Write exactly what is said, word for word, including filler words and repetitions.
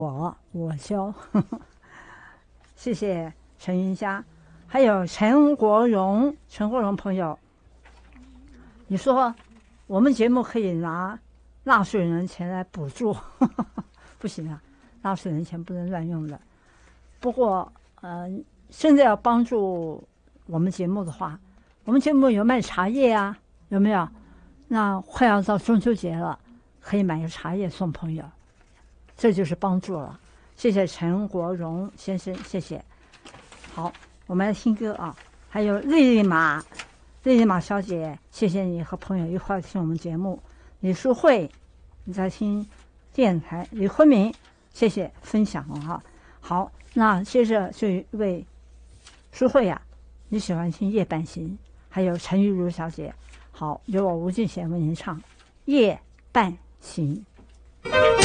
我我修，呵呵谢谢陈云佳，还有陈国荣，陈国荣朋友，你说我们节目可以拿纳税人钱来补助，呵呵不行啊，纳税人钱不能乱用的。不过，呃，现在要帮助我们节目的话，我们节目有卖茶叶啊，有没有？那快要到中秋节了，可以买个茶叶送朋友，这就是帮助了。谢谢陈国荣先生，谢谢。好，我们来听歌啊，还有丽丽马，丽丽马小姐，谢谢你和朋友一块听我们节目。李淑慧，你在听电台。李坤明，谢谢分享啊。好，那接着就一位淑慧呀、啊，你喜欢听夜半行，还有陈玉茹小姐。好，由我吴俊贤为您唱《夜半行》。